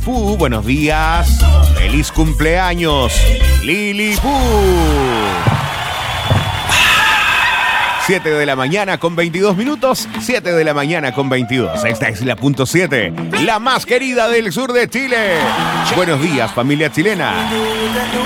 Buenos días. Feliz cumpleaños, Lili Pu. 7 de la mañana con 22 minutos. 7 de la mañana con 22. Esta es la punto 7, la más querida del sur de Chile. Buenos días, familia chilena.